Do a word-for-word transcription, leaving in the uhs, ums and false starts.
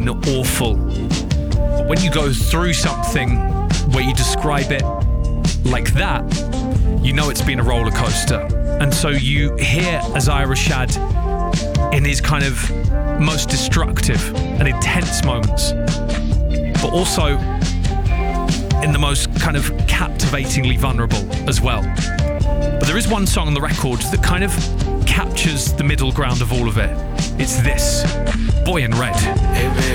been awful. But when you go through something where you describe it like that, you know it's been a roller coaster. And so you hear Isaiah Rashad in his kind of most destructive and intense moments, but also in the most kind of captivatingly vulnerable as well. But there is one song on the record that kind of captures the middle ground of all of it. It's this, Boy in Red. Hey baby,